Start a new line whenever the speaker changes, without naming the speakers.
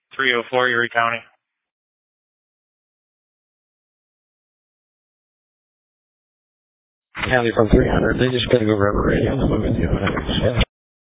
304 Erie County.
Hallie from 300. They just gotta go rubber radio. I'm with you.